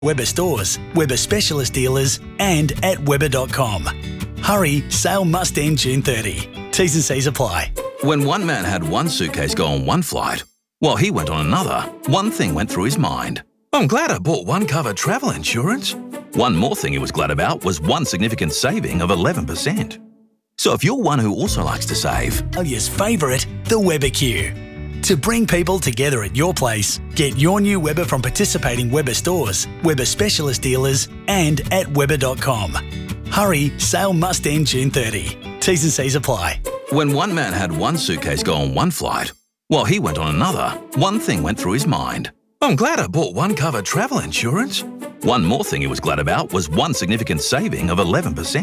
Weber stores, Weber specialist dealers, and at Weber.com. Hurry, sale must end June 30. T's and C's apply. When one man had one suitcase go on one flight, while he went on another, one thing went through his mind. I'm glad I bought one cover travel insurance. One more thing he was glad about was one significant saving of 11%. So if you're one who also likes to save, Australia's favourite, the Weber Queue. To bring people together at your place, get your new Weber from participating Weber stores, Weber specialist dealers, and at Weber.com. Hurry, sale must end June 30. T's and C's apply. when one man had one suitcase go on one flight, while he went on another, one thing went through his mind. I'm glad I bought one cover travel insurance. One more thing he was glad about was one significant saving of 11%.